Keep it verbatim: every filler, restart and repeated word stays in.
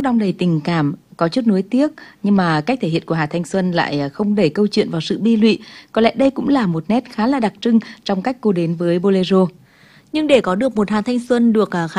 đong đầy tình cảm, có chút nuối tiếc, nhưng mà cách thể hiện của Hà Thanh Xuân lại không đẩy câu chuyện vào sự bi lụy. Có lẽ đây cũng là một nét khá là đặc trưng trong cách cô đến với bolero. Nhưng để có được một Hà Thanh Xuân được khán